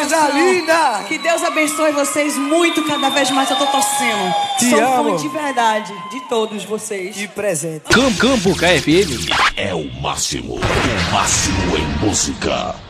coisa linda! Que Deus abençoe vocês muito, cada vez mais eu tô torcendo. Te Sou amo. fã de verdade, de todos vocês. Que presente. Campo KFM é o máximo em música.